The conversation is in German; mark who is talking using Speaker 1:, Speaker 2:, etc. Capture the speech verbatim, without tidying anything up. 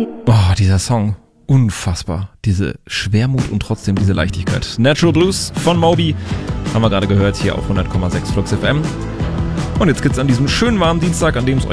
Speaker 1: Oh, dieser Song. Unfassbar. Diese Schwermut und trotzdem diese Leichtigkeit. Natural Blues von Moby. Haben wir gerade gehört hier auf hundert Komma sechs Flux F M. Und jetzt geht's an diesem schönen warmen Dienstag, an dem es euch